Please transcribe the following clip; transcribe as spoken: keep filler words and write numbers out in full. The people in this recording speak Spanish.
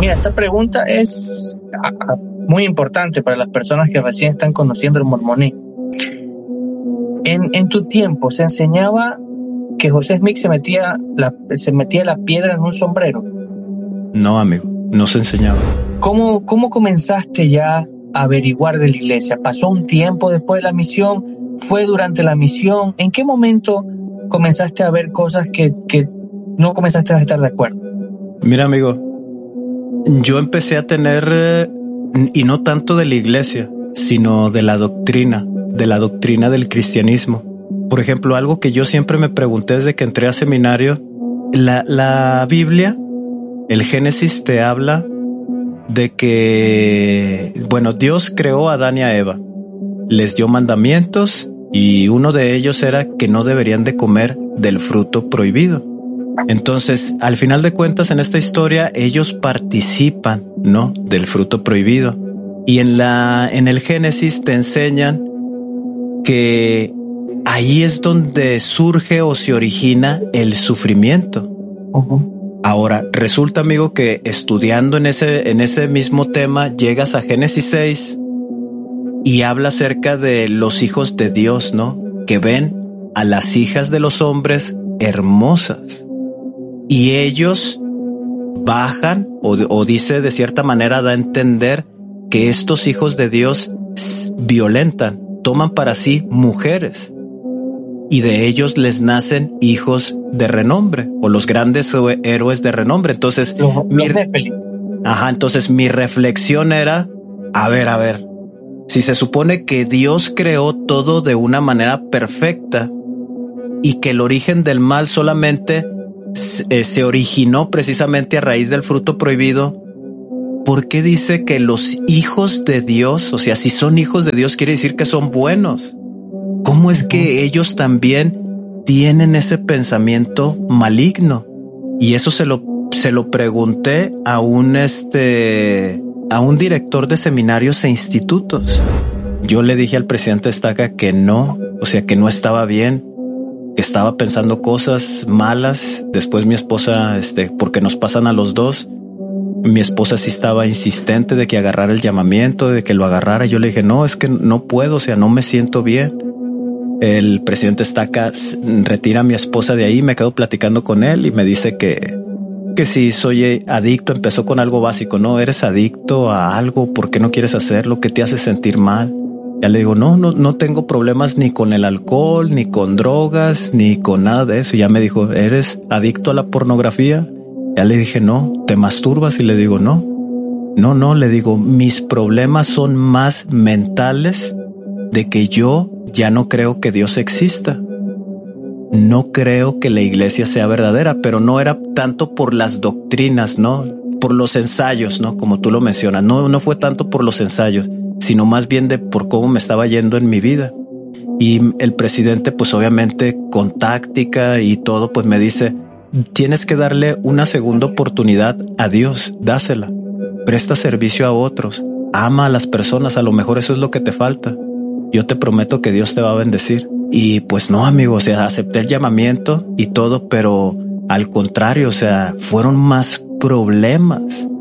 Mira, esta pregunta es muy importante para las personas que recién están conociendo el mormonismo. En, en tu tiempo se enseñaba que José Smith se metía la, se metía la piedra en un sombrero. No, amigo, no se enseñaba. ¿Cómo, cómo comenzaste ya a averiguar de la iglesia? ¿Pasó un tiempo después de la misión? ¿Fue durante la misión? ¿En qué momento comenzaste a ver cosas que, que no comenzaste a estar de acuerdo? Mira, amigo, yo empecé a tener, y no tanto de la iglesia, sino de la doctrina, de la doctrina del cristianismo. Por ejemplo, algo que yo siempre me pregunté desde que entré a seminario, la, la Biblia, el Génesis te habla de que, bueno, Dios creó a Adán y a Eva, les dio mandamientos y uno de ellos era que no deberían de comer del fruto prohibido. Entonces, al final de cuentas, en esta historia, ellos participan, ¿no?, del fruto prohibido. Y en la, en el Génesis te enseñan que ahí es donde surge o se origina el sufrimiento. Uh-huh. Ahora, resulta, amigo, que estudiando en ese, en ese mismo tema, llegas a Génesis seis y habla acerca de los hijos de Dios, ¿no?, que ven a las hijas de los hombres hermosas. Y ellos bajan, o, o dice de cierta manera, da a entender que estos hijos de Dios violentan, toman para sí mujeres, y de ellos les nacen hijos de renombre, o los grandes héroes de renombre. Entonces, los, mi, los ajá, entonces mi reflexión era, a ver, a ver, si se supone que Dios creó todo de una manera perfecta y que el origen del mal solamente se originó precisamente a raíz del fruto prohibido, ¿por qué dice que los hijos de Dios, o sea, si son hijos de Dios, quiere decir que son buenos? ¿Cómo es que ellos también tienen ese pensamiento maligno? Y eso se lo, se lo pregunté a un, este, a un director de seminarios e institutos. Yo le dije al presidente Estaca que no, o sea, que no estaba bien, que estaba pensando cosas malas. Después mi esposa, este, porque nos pasan a los dos, mi esposa sí estaba insistente de que agarrara el llamamiento, de que lo agarrara. Yo le dije, no, es que no puedo, o sea, no me siento bien. El presidente Estaca retira a mi esposa de ahí, me quedo platicando con él y me dice que, que si soy adicto, empezó con algo básico, ¿no? ¿Eres adicto a algo? ¿Por qué no quieres hacerlo? ¿Qué te hace sentir mal? Ya le digo, no, no, no tengo problemas ni con el alcohol, ni con drogas, ni con nada de eso. Y ya me dijo, ¿eres adicto a la pornografía? Ya le dije, no. ¿Te masturbas? Y le digo, no. No, no, le digo, mis problemas son más mentales, de que yo ya no creo que Dios exista. No creo que la iglesia sea verdadera, pero no era tanto por las doctrinas, ¿no? Por los ensayos, ¿no? Como tú lo mencionas. No, no fue tanto por los ensayos, sino más bien de por cómo me estaba yendo en mi vida. Y el presidente, pues obviamente con táctica y todo, pues me dice, tienes que darle una segunda oportunidad a Dios, dásela, presta servicio a otros, ama a las personas, a lo mejor eso es lo que te falta. Yo te prometo que Dios te va a bendecir. Y pues no, amigo, o sea, acepté el llamamiento y todo, pero al contrario, o sea, fueron más problemas.